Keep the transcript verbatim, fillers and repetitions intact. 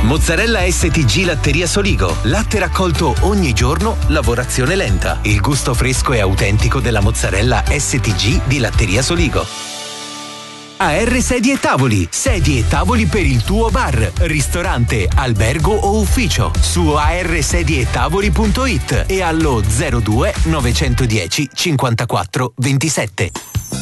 Mozzarella S T G Latteria Soligo. Latte raccolto ogni giorno, lavorazione lenta. Il gusto fresco e autentico della mozzarella S T G di Latteria Soligo. A R Sedie e Tavoli. Sedie e tavoli per il tuo bar, ristorante, albergo o ufficio. Su a r sedie e tavoli punto it e allo zero due nove uno zero cinquantaquattro ventisette.